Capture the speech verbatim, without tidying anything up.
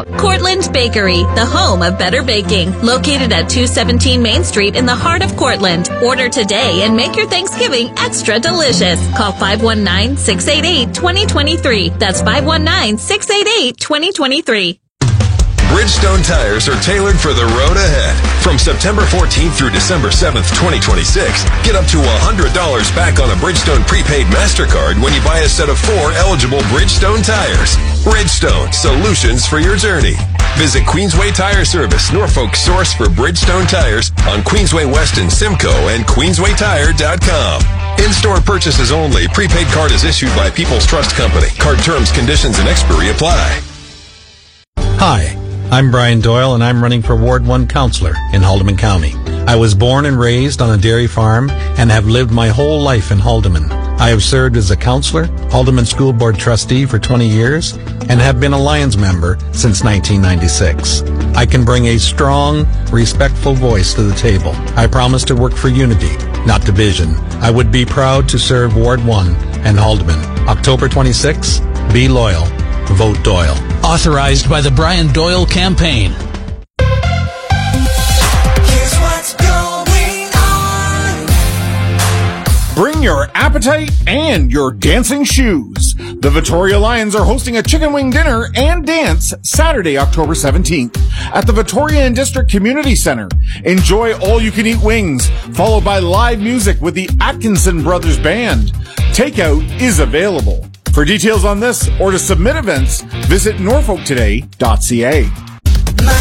out. Cortland Bakery, the home of better baking. Located at two seventeen Main Street in the heart of Cortland. Order today and make your Thanksgiving extra delicious. Call five one nine, six eight eight, two zero two three. That's five one nine, six eight eight, two zero two three. Bridgestone tires are tailored for the road ahead. From September fourteenth through December seventh, twenty twenty-six, get up to one hundred dollars back on a Bridgestone prepaid MasterCard when you buy a set of four eligible Bridgestone tires. Bridgestone, solutions for your journey. Visit Queensway Tire Service, Norfolk's source for Bridgestone tires on Queensway West in Simcoe and queensway tire dot com. In-store purchases only. Prepaid card is issued by People's Trust Company. Card terms, conditions, and expiry apply. Hi. I'm Brian Doyle, and I'm running for Ward one Councillor in Haldimand County. I was born and raised on a dairy farm and have lived my whole life in Haldimand. I have served as a councillor, Haldimand School Board trustee for twenty years, and have been a Lions member since nineteen ninety-six. I can bring a strong, respectful voice to the table. I promise to work for unity, not division. I would be proud to serve Ward one and Haldimand. October twenty-sixth, be loyal. Vote Doyle. Authorized by the Brian Doyle Campaign. Here's what's going on. Bring your appetite and your dancing shoes. The Victoria Lions are hosting a chicken wing dinner and dance Saturday, October seventeenth at the Victoria and District Community Centre. Enjoy all-you-can-eat wings, followed by live music with the Atkinson Brothers Band. Takeout is available. For details on this or to submit events, visit norfolk today dot c a.